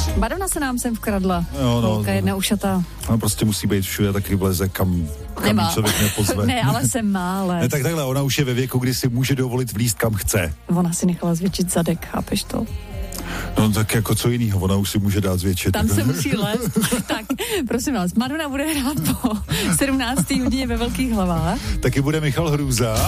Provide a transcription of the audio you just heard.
Madonna se nám sem vkradla. No, jedna ušatá. Ona prostě musí být všude, taky vleze, kam člověk nepozve. Ne, ale jsem mále. Ne, tak takhle, ona už je ve věku, kdy si může dovolit vlízt kam chce. Ona si nechala zvětšit zadek, chápeš to? No tak jako co jinýho, ona už si může dát zvětšit. Tam se musí lézt. Tak, prosím vás, Madonna bude hrát po 17. hodině ve Velkých Hlavách. Taky bude Michal Hrůza.